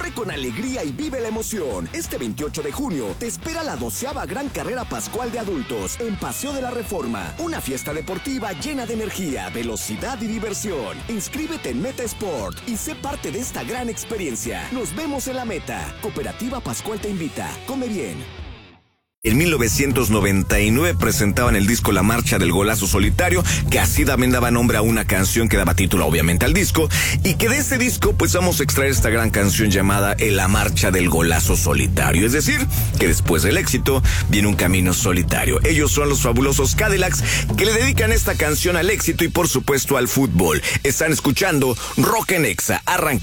Corre con alegría y vive la emoción. Este 28 de junio te espera la 12ª Gran Carrera Pascual de Adultos en Paseo de la Reforma. Una fiesta deportiva llena de energía, velocidad y diversión. Inscríbete en Meta Sport y sé parte de esta gran experiencia. Nos vemos en la meta. Cooperativa Pascual te invita. Come bien. En 1999 presentaban el disco La Marcha del Golazo Solitario, que así también daba nombre a una canción que daba título obviamente al disco, y que de ese disco pues vamos a extraer esta gran canción llamada La Marcha del Golazo Solitario, es decir, que después del éxito viene un camino solitario. Ellos son los fabulosos Cadillacs, que le dedican esta canción al éxito y por supuesto al fútbol. Están escuchando Rock en Exa, arranca.